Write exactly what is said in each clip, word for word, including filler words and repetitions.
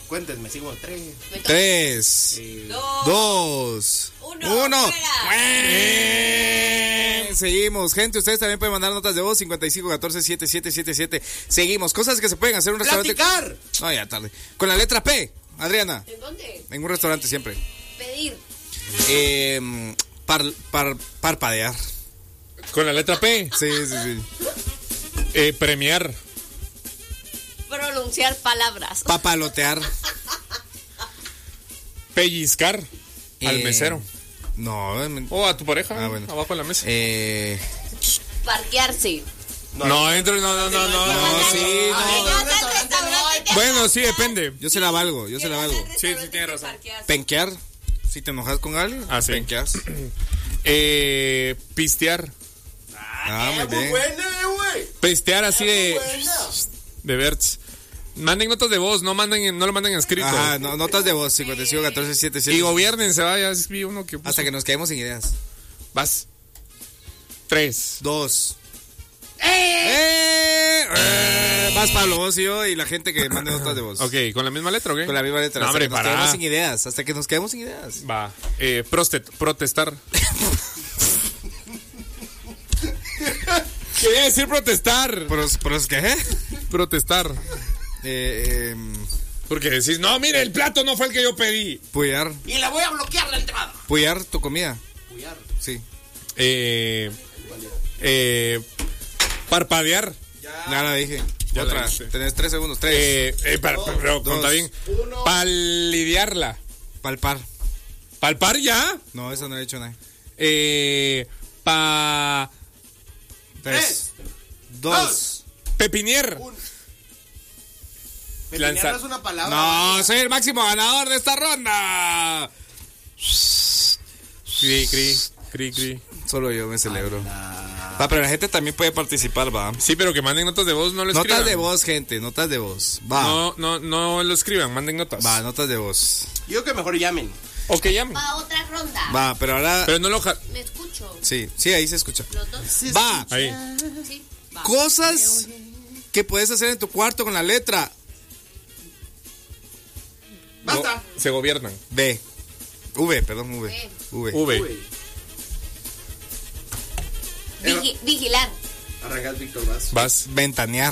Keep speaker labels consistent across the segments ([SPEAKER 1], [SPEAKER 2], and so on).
[SPEAKER 1] Cuéntenme, sigo tres.
[SPEAKER 2] Tres.
[SPEAKER 1] Eh,
[SPEAKER 3] Dos.
[SPEAKER 2] Dos.
[SPEAKER 3] Uno.
[SPEAKER 2] Uno.
[SPEAKER 3] Fuera.
[SPEAKER 2] Seguimos, gente, ustedes también pueden mandar notas de voz cincuenta y cinco catorce setenta y siete setenta y siete. Seguimos, cosas que se pueden hacer en un restaurante.
[SPEAKER 1] ¡Platicar!
[SPEAKER 2] No, ya tarde. Con la letra P, Adriana.
[SPEAKER 3] ¿En dónde?
[SPEAKER 2] En un restaurante siempre.
[SPEAKER 3] Pedir.
[SPEAKER 2] Eh, par, par, parpadear.
[SPEAKER 4] Con la letra P.
[SPEAKER 2] Sí, sí, sí.
[SPEAKER 4] Eh, premiar.
[SPEAKER 3] Pronunciar palabras.
[SPEAKER 2] Papalotear.
[SPEAKER 4] Pellizcar. Al
[SPEAKER 2] Eh,
[SPEAKER 4] mesero.
[SPEAKER 2] No, eh,
[SPEAKER 4] O a tu pareja.
[SPEAKER 2] Ah, bueno.
[SPEAKER 4] Abajo en la mesa.
[SPEAKER 2] eh,
[SPEAKER 3] Parquearse.
[SPEAKER 4] No, dentro. No, no, no, no.
[SPEAKER 2] no, sí, no.
[SPEAKER 3] Llegas al restaurante, te
[SPEAKER 4] Bueno, sí, depende.
[SPEAKER 2] Yo se la valgo, yo se la valgo.
[SPEAKER 4] Sí, sí, tiene razón.
[SPEAKER 2] Penquear. Si te enojas con alguien,
[SPEAKER 4] Ah, sí.
[SPEAKER 2] penqueas.
[SPEAKER 4] Eh, pistear.
[SPEAKER 2] Ah, muy
[SPEAKER 1] muy
[SPEAKER 2] bien.
[SPEAKER 1] buena, güey.
[SPEAKER 4] Pistear así de.
[SPEAKER 1] Buena.
[SPEAKER 4] De Berts. Manden notas de voz, no manden, no lo manden en escrito.
[SPEAKER 2] Ajá, no, notas de voz cincuenta y cinco catorce setenta y siete.
[SPEAKER 4] Y gobiernense, vaya, es vi uno que puso.
[SPEAKER 2] Hasta que nos quedemos sin ideas.
[SPEAKER 4] Vas. Tres.
[SPEAKER 2] Dos. ¡Eh! ¡Eh! Vas Pablo, vos y yo y la gente que mande notas de voz.
[SPEAKER 4] Ok, ¿con la misma letra o qué?
[SPEAKER 2] Con la misma letra.
[SPEAKER 4] No,
[SPEAKER 2] hasta
[SPEAKER 4] hombre,
[SPEAKER 2] que nos
[SPEAKER 4] para.
[SPEAKER 2] quedemos sin ideas. Hasta que nos quedemos sin ideas.
[SPEAKER 4] Va. Eh, prostet, protestar. Quería decir protestar.
[SPEAKER 2] ¿Pros, pros qué?
[SPEAKER 4] Protestar.
[SPEAKER 2] Eh, eh,
[SPEAKER 4] Porque decís, no, mire, el plato no fue el que yo pedí.
[SPEAKER 2] puyar.
[SPEAKER 1] Y le voy a bloquear la entrada.
[SPEAKER 2] Puyar tu comida.
[SPEAKER 1] Puyar.
[SPEAKER 2] Sí.
[SPEAKER 4] Eh, eh, parpadear.
[SPEAKER 2] Ya la dije.
[SPEAKER 4] Ya la
[SPEAKER 2] Otra.
[SPEAKER 4] dijiste.
[SPEAKER 2] Tenés tres segundos. Tres.
[SPEAKER 4] Eh, eh, para,
[SPEAKER 1] Dos,
[SPEAKER 4] pero
[SPEAKER 2] dos,
[SPEAKER 4] conta bien.
[SPEAKER 1] uno.
[SPEAKER 4] Palidearla.
[SPEAKER 2] Palpar.
[SPEAKER 4] ¿Palpar ya?
[SPEAKER 2] No, eso no he dicho nada.
[SPEAKER 4] Eh, pa.
[SPEAKER 2] Tres.
[SPEAKER 1] Tres.
[SPEAKER 2] Dos.
[SPEAKER 4] Pepinier.
[SPEAKER 1] Pepinear
[SPEAKER 4] Lanzar.
[SPEAKER 1] no es una palabra.
[SPEAKER 2] No, soy el máximo ganador de esta ronda.
[SPEAKER 4] Cri, cri, cri, cri.
[SPEAKER 2] Solo yo me celebro. Va, pero la gente también puede participar, va.
[SPEAKER 4] Sí, pero que manden notas de voz, no lo escriban.
[SPEAKER 2] Notas de voz, gente, notas de voz. Va.
[SPEAKER 4] No, no, no lo escriban, manden notas.
[SPEAKER 2] Va, notas de voz.
[SPEAKER 1] Yo que mejor llamen.
[SPEAKER 4] O que llamen.
[SPEAKER 3] Va otra ronda.
[SPEAKER 2] Va, pero ahora.
[SPEAKER 4] Pero no lo... ja-
[SPEAKER 3] Me escucho.
[SPEAKER 2] Sí, sí, ahí se escucha.
[SPEAKER 3] Los dos.
[SPEAKER 2] Va.
[SPEAKER 4] Ahí.
[SPEAKER 3] Sí. Va.
[SPEAKER 2] Cosas que puedes hacer en tu cuarto con la letra
[SPEAKER 1] Basta.
[SPEAKER 4] Go- se gobiernan.
[SPEAKER 2] B. V, perdón, V.
[SPEAKER 3] V.
[SPEAKER 2] V.
[SPEAKER 4] V.
[SPEAKER 1] Uy.
[SPEAKER 3] Vigi- vigilar.
[SPEAKER 1] Arranca el Víctor Vaz.
[SPEAKER 4] Vas.
[SPEAKER 2] Ventanear.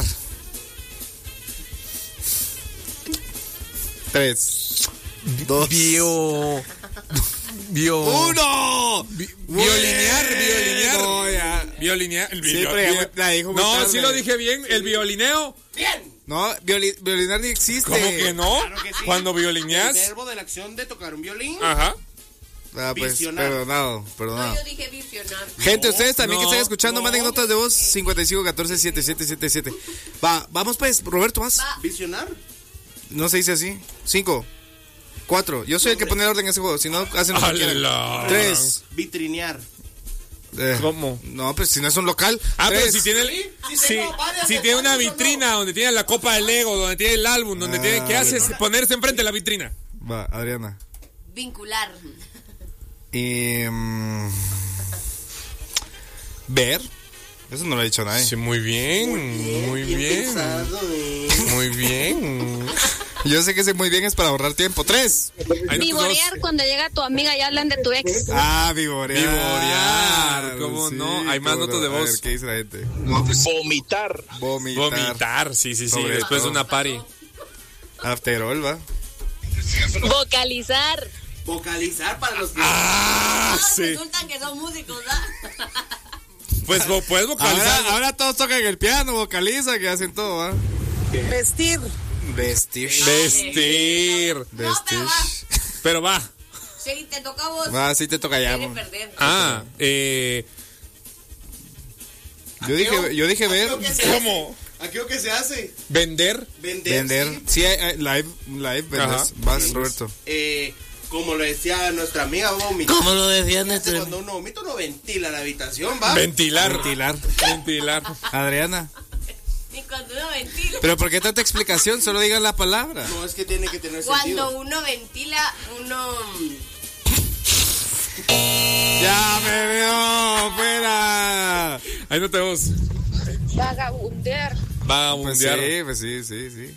[SPEAKER 2] Tres. Dos.
[SPEAKER 4] Bio... Bio...
[SPEAKER 2] ¡Uno!
[SPEAKER 4] Violinear, violinear.
[SPEAKER 2] No, ya.
[SPEAKER 4] Violinear. El
[SPEAKER 2] Sí,
[SPEAKER 4] bio-
[SPEAKER 2] pero ya
[SPEAKER 4] bio-
[SPEAKER 2] la dijo muy
[SPEAKER 4] No,
[SPEAKER 2] tarde.
[SPEAKER 4] sí lo dije bien. El violineo.
[SPEAKER 1] Bien.
[SPEAKER 2] No, violi- violinar ni existe.
[SPEAKER 4] ¿Cómo que no?
[SPEAKER 1] Claro que sí.
[SPEAKER 4] Cuando
[SPEAKER 1] El
[SPEAKER 4] violineas.
[SPEAKER 1] verbo de la acción de tocar un violín.
[SPEAKER 4] Ajá.
[SPEAKER 2] Ah, pues,
[SPEAKER 1] Visionar.
[SPEAKER 2] perdonado,
[SPEAKER 3] No,
[SPEAKER 2] perdonado.
[SPEAKER 3] yo dije visionar.
[SPEAKER 2] Gente, ustedes también que
[SPEAKER 4] no,
[SPEAKER 2] están escuchando,
[SPEAKER 1] no.
[SPEAKER 2] manden notas de voz cincuenta y cinco catorce setenta y siete setenta y siete. Va, vamos pues, Roberto, vas.
[SPEAKER 3] Va.
[SPEAKER 1] Visionar.
[SPEAKER 2] No se dice así. Cinco. Cuatro. Yo soy el que pone el orden en ese juego. Si no, hacen lo que quieran.
[SPEAKER 4] ¡Hala!
[SPEAKER 2] Tres.
[SPEAKER 1] Vitrinear.
[SPEAKER 2] Eh,
[SPEAKER 4] ¿Cómo?
[SPEAKER 2] No, pues si no es un local.
[SPEAKER 4] Ah, pero
[SPEAKER 2] Tres.
[SPEAKER 4] si tiene,
[SPEAKER 1] Sí, sí
[SPEAKER 4] si,
[SPEAKER 1] tengo varias
[SPEAKER 4] si
[SPEAKER 1] de
[SPEAKER 4] tiene una
[SPEAKER 1] varios, ¿o no?
[SPEAKER 4] vitrina donde tiene la copa de Lego, donde tiene el álbum, donde
[SPEAKER 2] Ah,
[SPEAKER 4] tiene, ¿qué haces?
[SPEAKER 2] bueno.
[SPEAKER 4] Ponerse enfrente de la vitrina.
[SPEAKER 2] Va, Adriana.
[SPEAKER 3] Vincular.
[SPEAKER 2] Y, mm, ver. Eso no lo ha dicho nadie.
[SPEAKER 4] Sí, muy bien, muy bien,
[SPEAKER 1] pensado, eh.
[SPEAKER 4] muy bien.
[SPEAKER 2] Yo sé que ese muy bien es para ahorrar tiempo. Tres.
[SPEAKER 4] Ahí no
[SPEAKER 5] Vivorear cuando llega tu amiga y hablan de tu ex.
[SPEAKER 2] Ah, vivorear.
[SPEAKER 4] Vivorear, ¿cómo no? Hay más
[SPEAKER 2] cómo
[SPEAKER 4] notas de
[SPEAKER 2] A
[SPEAKER 4] voz.
[SPEAKER 2] ver, ¿qué dice la gente?
[SPEAKER 6] Vomitar.
[SPEAKER 2] Vomitar.
[SPEAKER 4] Vomitar, sí, sí, sí,
[SPEAKER 2] Sobre
[SPEAKER 4] después de
[SPEAKER 2] todo.
[SPEAKER 4] una party.
[SPEAKER 2] Afterol, va.
[SPEAKER 5] Vocalizar.
[SPEAKER 1] Vocalizar para los que.
[SPEAKER 4] Ah,
[SPEAKER 3] Todos
[SPEAKER 4] sí.
[SPEAKER 3] resultan que son músicos, ¿verdad?
[SPEAKER 4] Pues vo- puedes vocalizar.
[SPEAKER 2] Ahora, ahora todos tocan el piano, vocalizan, que hacen todo, ¿va?
[SPEAKER 5] Vestir.
[SPEAKER 2] Vestir.
[SPEAKER 4] Vestir.
[SPEAKER 3] No, pero va.
[SPEAKER 4] Pero va.
[SPEAKER 3] Sí, te toca a vos.
[SPEAKER 2] Va, sí te toca ya.
[SPEAKER 3] Quieres
[SPEAKER 2] mo.
[SPEAKER 3] perder.
[SPEAKER 4] Ah, eh.
[SPEAKER 2] Yo dije, yo dije ver.
[SPEAKER 1] ¿Qué se hace?
[SPEAKER 4] ¿Cómo?
[SPEAKER 1] ¿Aquello que se hace?
[SPEAKER 4] Vender.
[SPEAKER 1] Vender.
[SPEAKER 2] Vender.
[SPEAKER 1] sí.
[SPEAKER 2] Sí, hay- hay live, live, vendes.
[SPEAKER 4] Ajá.
[SPEAKER 2] Vas, Roberto.
[SPEAKER 1] Eh, como lo decía nuestra amiga, vomitar.
[SPEAKER 2] ¿Cómo lo decían
[SPEAKER 1] Hace Cuando uno vomita, uno ventila la habitación, ¿va?
[SPEAKER 4] Ventilar.
[SPEAKER 2] Ventilar.
[SPEAKER 4] Ventilar.
[SPEAKER 2] Adriana.
[SPEAKER 3] Y cuando uno ventila.
[SPEAKER 2] Pero ¿por qué tanta explicación? Solo digan la palabra.
[SPEAKER 1] No, es que tiene que tener
[SPEAKER 3] Cuando
[SPEAKER 1] sentido.
[SPEAKER 3] uno ventila, uno.
[SPEAKER 2] Ya me veo, fuera.
[SPEAKER 4] Ahí no te vos.
[SPEAKER 5] Vagabundear.
[SPEAKER 4] Va a
[SPEAKER 2] Pues
[SPEAKER 4] mundiar.
[SPEAKER 2] sí, pues sí, sí, sí.